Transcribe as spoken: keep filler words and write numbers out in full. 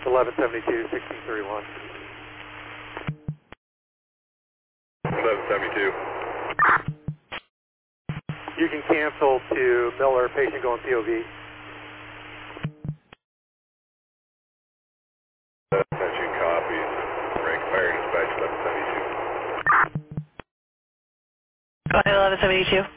eleven seventy-two, sixteen thirty-one. eleven seventy-two. You can cancel to Miller, patient going P O V. Attention copies. Rank fire dispatch eleven seventy-two. Go ahead, eleven seventy-two.